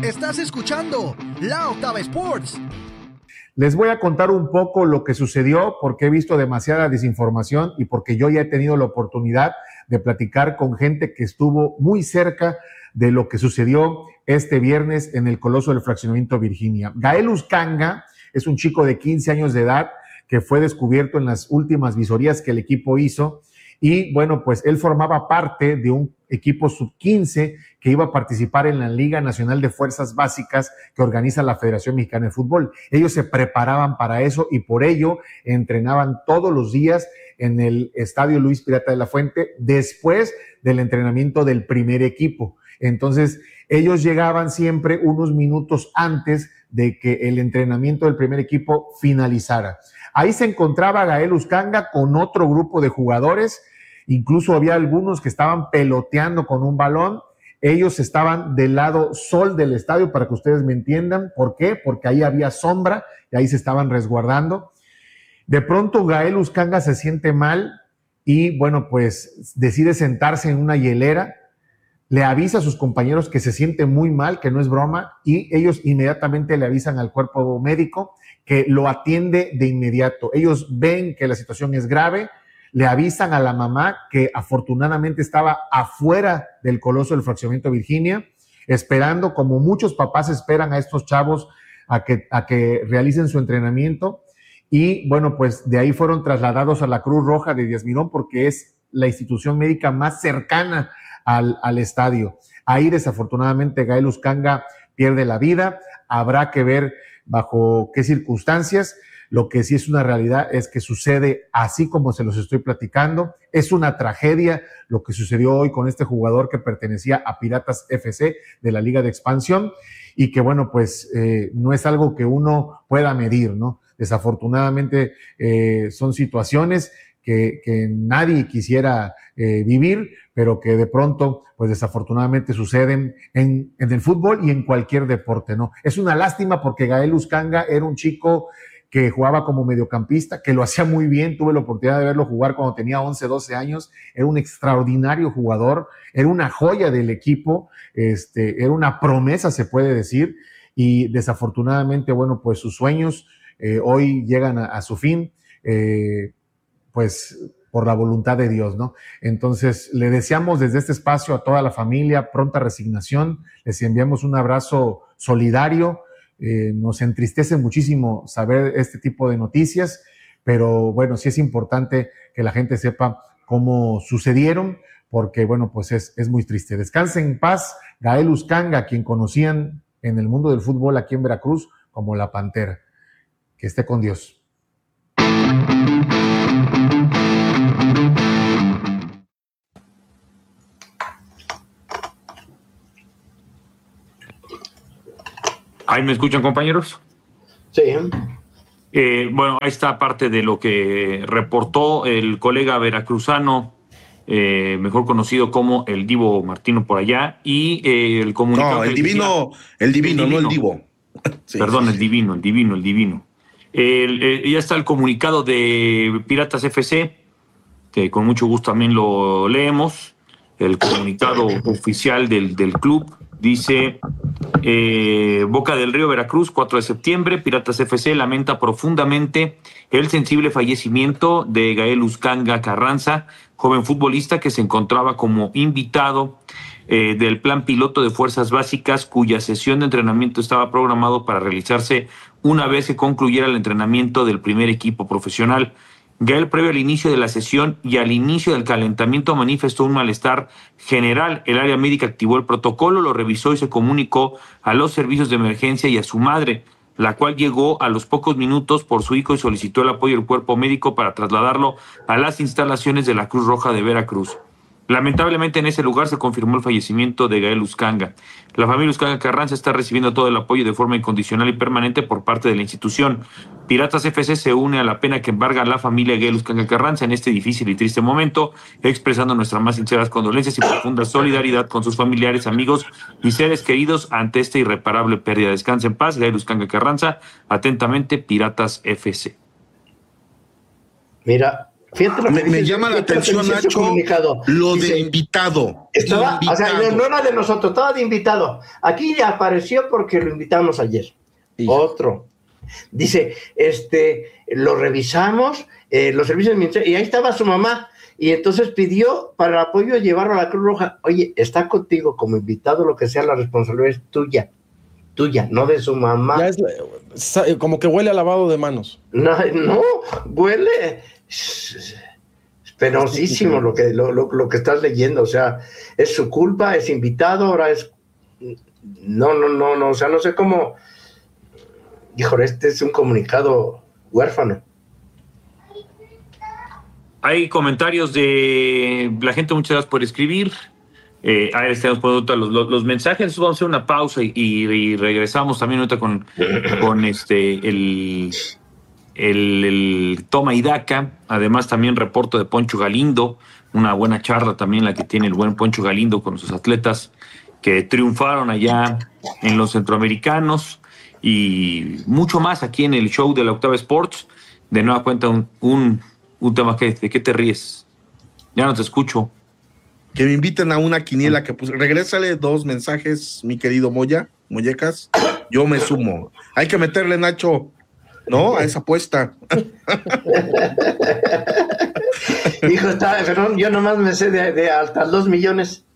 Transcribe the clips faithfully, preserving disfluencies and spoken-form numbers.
Estás escuchando La Octava Sports. Les voy a contar un poco lo que sucedió porque he visto demasiada desinformación y porque yo ya he tenido la oportunidad de platicar con gente que estuvo muy cerca de lo que sucedió este viernes en el Coloso del Fraccionamiento Virginia. Gael Uscanga es un chico de quince años de edad que fue descubierto en las últimas visorías que el equipo hizo y bueno, pues él formaba parte de un equipo sub quince que iba a participar en la Liga Nacional de Fuerzas Básicas que organiza la Federación Mexicana de Fútbol. Ellos se preparaban para eso y por ello entrenaban todos los días en el Estadio Luis Pirata de la Fuente después del entrenamiento del primer equipo. Entonces, ellos llegaban siempre unos minutos antes de que el entrenamiento del primer equipo finalizara. Ahí se encontraba Gael Uscanga con otro grupo de jugadores, incluso había algunos que estaban peloteando con un balón. Ellos estaban del lado sol del estadio, para que ustedes me entiendan. ¿Por qué? Porque ahí había sombra y ahí se estaban resguardando. De pronto Gael Uscanga se siente mal y, bueno, pues decide sentarse en una hielera. Le avisa a sus compañeros que se siente muy mal, que no es broma, y ellos inmediatamente le avisan al cuerpo médico que lo atiende de inmediato. Ellos ven que la situación es grave, le avisan a la mamá que afortunadamente estaba afuera del Coloso del Fraccionamiento Virginia, esperando, como muchos papás esperan a estos chavos a que, a que realicen su entrenamiento. Y bueno, pues de ahí fueron trasladados a la Cruz Roja de Díaz Mirón porque es la institución médica más cercana al, al estadio. Ahí desafortunadamente Gael Uscanga pierde la vida. Habrá que ver bajo qué circunstancias. Lo que sí es una realidad es que sucede así como se los estoy platicando. Es una tragedia lo que sucedió hoy con este jugador que pertenecía a Piratas F C de la Liga de Expansión y que, bueno, pues eh, no es algo que uno pueda medir, ¿no? Desafortunadamente eh, son situaciones que, que nadie quisiera eh, vivir, pero que de pronto, pues desafortunadamente suceden en, en el fútbol y en cualquier deporte, ¿no? Es una lástima porque Gael Uscanga era un chico que jugaba como mediocampista, que lo hacía muy bien. Tuve la oportunidad de verlo jugar cuando tenía once, doce años. Era un extraordinario jugador, era una joya del equipo, este, era una promesa, se puede decir, y desafortunadamente, bueno, pues sus sueños eh, hoy llegan a, a su fin, eh, pues por la voluntad de Dios, ¿no? Entonces, le deseamos desde este espacio a toda la familia pronta resignación, les enviamos un abrazo solidario. Eh, nos entristece muchísimo saber este tipo de noticias, pero bueno, sí es importante que la gente sepa cómo sucedieron, porque bueno, pues es, es muy triste. Descanse en paz Gael Uscanga, quien conocían en el mundo del fútbol aquí en Veracruz como la Pantera. Que esté con Dios. ¿Ahí me escuchan, compañeros? Sí. Eh, bueno, ahí está parte de lo que reportó el colega veracruzano, eh, mejor conocido como el Divo Martino por allá, y eh, el comunicado... No, el divino, decía, el divino, el divino, no el Divo. Sí, Perdón, sí, el sí. divino, el divino, el divino. El, el, ya está el comunicado de Piratas F C, que con mucho gusto también lo leemos. El comunicado oficial del, del club dice... Eh, Boca del Río, Veracruz, cuatro de septiembre, Piratas F C lamenta profundamente el sensible fallecimiento de Gael Uscanga Carranza, joven futbolista que se encontraba como invitado eh, del plan piloto de Fuerzas Básicas, cuya sesión de entrenamiento estaba programado para realizarse una vez que concluyera el entrenamiento del primer equipo profesional. Gael, previo al inicio de la sesión y al inicio del calentamiento, manifestó un malestar general. El área médica activó el protocolo, lo revisó y se comunicó a los servicios de emergencia y a su madre, la cual llegó a los pocos minutos por su hijo y solicitó el apoyo del cuerpo médico para trasladarlo a las instalaciones de la Cruz Roja de Veracruz. Lamentablemente en ese lugar se confirmó el fallecimiento de Gael Uscanga. La familia Uscanga Carranza está recibiendo todo el apoyo de forma incondicional y permanente por parte de la institución. Piratas F C se une a la pena que embarga a la familia Gael Uscanga Carranza en este difícil y triste momento, expresando nuestras más sinceras condolencias y profunda solidaridad con sus familiares, amigos y seres queridos ante esta irreparable pérdida. Descanse en paz, Gael Uscanga Carranza. Atentamente, Piratas F C. Mira, Fíjate lo que Me, dice, me llama la fíjate lo que atención, dice su Nacho, comunicado. lo Dice, de invitado. Estaba, invitado. o sea, no, no era de nosotros, estaba de invitado. Aquí apareció porque lo invitamos ayer. Hijo. Otro. Dice, este, lo revisamos, eh, los servicios ministeriales, y ahí estaba su mamá. Y entonces pidió para el apoyo llevarlo a la Cruz Roja. Oye, está contigo como invitado, lo que sea, la responsabilidad es tuya. Tuya, no de su mamá. Ya es la- como que huele a lavado de manos. No, no, huele es penosísimo lo que, lo, lo, lo que estás leyendo. O sea, es su culpa, es invitado, ahora es... No, no, no, no, o sea, no sé cómo... Híjole, este es un comunicado huérfano. Hay comentarios de la gente, muchas gracias por escribir. Eh, ahí estamos poniendo los, los, los mensajes. Vamos a hacer una pausa y, y, y regresamos también ahorita con, con este el, el, el toma y daca. Además, también reporto de Poncho Galindo, una buena charla también la que tiene el buen Poncho Galindo con sus atletas que triunfaron allá en los centroamericanos, y mucho más aquí en el show de la Octava Sports. De nueva cuenta, un, un, un tema que, ¿de qué te ríes? Ya no te escucho. Que me inviten a una quiniela que pues regrésale dos mensajes, mi querido Moya, Mollecas, yo me sumo. Hay que meterle, Nacho, ¿no? A esa apuesta. Hijo, está, perdón, yo nomás me sé de, de hasta dos millones.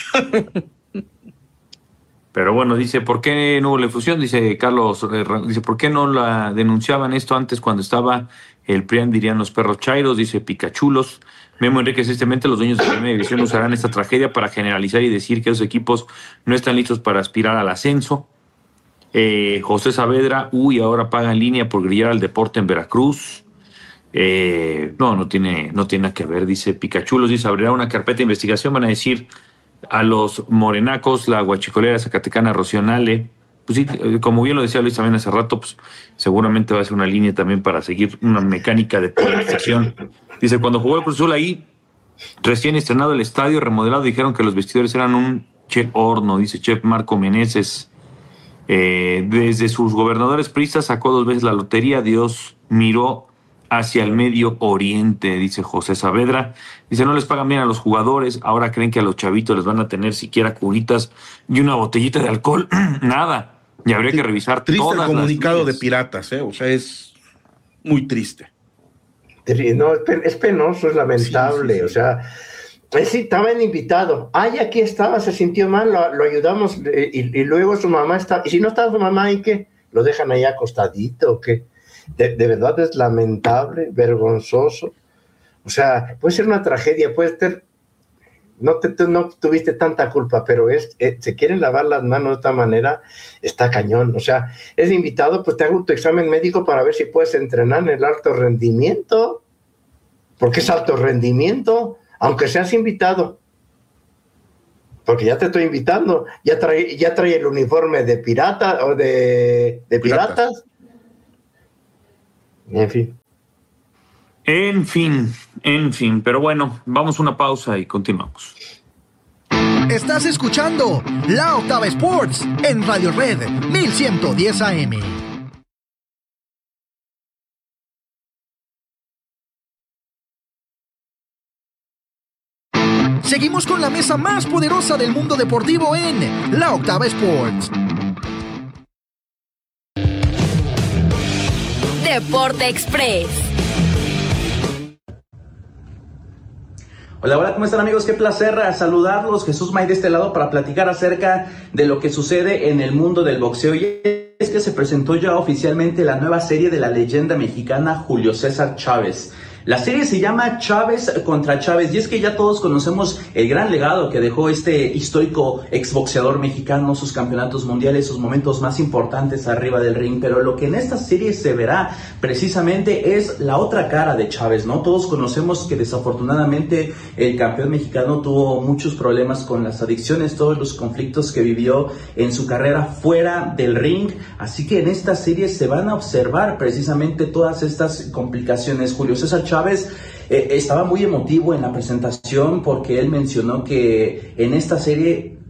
Pero bueno, dice, ¿por qué no hubo la infusión? Dice Carlos, eh, dice, ¿por qué no la denunciaban esto antes cuando estaba el P R I A N? Dirían los perros chairos, dice Picachulos. Memo Enrique, tristemente los dueños de la primera división usarán esta tragedia para generalizar y decir que esos equipos no están listos para aspirar al ascenso. Eh, José Saavedra, uy, ahora pagan línea por grillar al deporte en Veracruz. Eh, no, no tiene, no tiene nada que ver, dice Picachulos, dice, abrirá una carpeta de investigación, van a decir a los morenacos, la guachicolera zacatecana Rocío Nale. Pues sí, como bien lo decía Luis también hace rato, pues seguramente va a ser una línea también para seguir una mecánica de polarización. Dice, cuando jugó el Cruz Azul ahí, recién estrenado el estadio, remodelado, dijeron que los vestidores eran un che horno, dice Chef Marco Meneses. Eh, desde sus gobernadores priistas sacó dos veces la lotería, Dios miró hacia el Medio Oriente, dice José Saavedra. Dice, no les pagan bien a los jugadores, ahora creen que a los chavitos les van a tener siquiera curitas y una botellita de alcohol. Nada. Y habría que revisar triste todas el comunicado las de Piratas, ¿eh? O sea, es muy triste. No, es penoso, es lamentable. Sí, sí, sí. O sea, sí, estaba en invitado. Ay, aquí estaba, se sintió mal, lo, lo ayudamos. Y, y luego su mamá está. Y si no está su mamá, ¿y qué? ¿Lo dejan ahí acostadito o qué? De, de verdad es lamentable, vergonzoso. O sea, puede ser una tragedia, puede ser. No, te, tú no tuviste tanta culpa, pero es, es, se quieren lavar las manos de esta manera, está cañón. O sea, es invitado, pues te hago tu examen médico para ver si puedes entrenar en el alto rendimiento, porque es alto rendimiento, aunque seas invitado. Porque ya te estoy invitando, ya trae, ya trae el uniforme de pirata o de, de piratas. En fin. En fin, en fin, pero bueno, vamos a una pausa y continuamos. Estás escuchando La Octava Sports en Radio Red mil ciento diez A M. Seguimos con la mesa más poderosa del mundo deportivo en La Octava Sports. Deporte Express. Hola, hola, ¿cómo están, amigos? Qué placer saludarlos. Jesús May de este lado para platicar acerca de lo que sucede en el mundo del boxeo. Y es que se presentó ya oficialmente la nueva serie de la leyenda mexicana Julio César Chávez. La serie se llama Chávez contra Chávez, y es que ya todos conocemos el gran legado que dejó este histórico exboxeador mexicano, sus campeonatos mundiales, sus momentos más importantes arriba del ring, pero lo que en esta serie se verá precisamente es la otra cara de Chávez, ¿no? Todos conocemos que desafortunadamente el campeón mexicano tuvo muchos problemas con las adicciones, todos los conflictos que vivió en su carrera fuera del ring, así que en esta serie se van a observar precisamente todas estas complicaciones. Julio César Chávez Chávez eh, estaba muy emotivo en la presentación porque él mencionó que en esta serie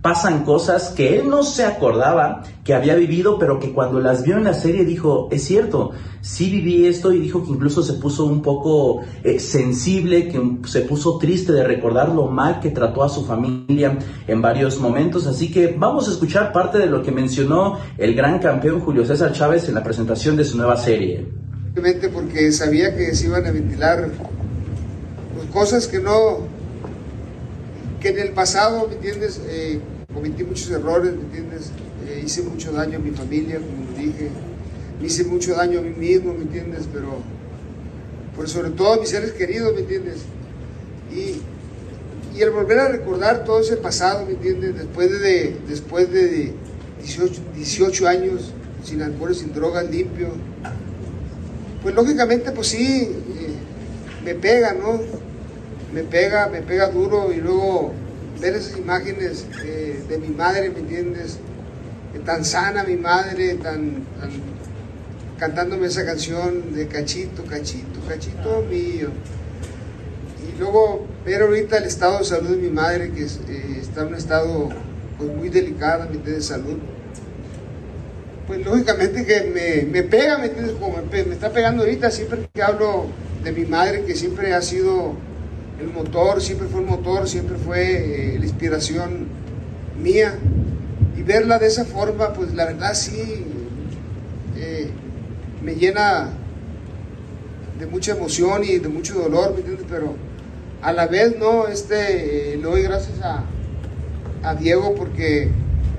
pasan cosas que él no se acordaba que había vivido, pero que cuando las vio en la serie dijo, es cierto, sí viví esto, y dijo que incluso se puso un poco eh, sensible, que un, se puso triste de recordar lo mal que trató a su familia en varios momentos. Así que vamos a escuchar parte de lo que mencionó el gran campeón Julio César Chávez en la presentación de su nueva serie. Simplemente porque sabía que se iban a ventilar pues, cosas que no, que en el pasado, ¿me entiendes? Eh, cometí muchos errores, ¿me entiendes? Eh, hice mucho daño a mi familia, como lo dije, me hice mucho daño a mí mismo, ¿me entiendes? Pero, por sobre todo a mis seres queridos, ¿me entiendes? Y, y el volver a recordar todo ese pasado, ¿me entiendes? Después de, después de dieciocho, dieciocho años sin alcohol, sin drogas, limpio, pues lógicamente, pues sí, eh, me pega, ¿no? Me pega, me pega duro, y luego ver esas imágenes eh, de mi madre, ¿me entiendes? Eh, tan sana mi madre, tan, tan cantándome esa canción de cachito, cachito, cachito mío. Y luego ver ahorita el estado de salud de mi madre, que es, eh, está en un estado pues, muy delicado, ¿me entiendes? De salud. Pues lógicamente que me, me pega, ¿me entiendes? Como me, me está pegando ahorita, siempre que hablo de mi madre, que siempre ha sido el motor, siempre fue el motor, siempre fue eh, la inspiración mía. Y verla de esa forma, pues la verdad sí eh, me llena de mucha emoción y de mucho dolor, ¿me entiendes? Pero a la vez, no, este, eh, le doy gracias a, a Diego porque...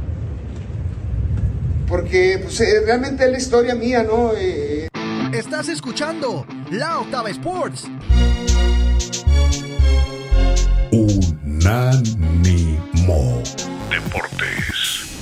Porque pues, eh, realmente es la historia mía, ¿no? Eh, Estás escuchando La Octava Sports. Unánimo Deportes.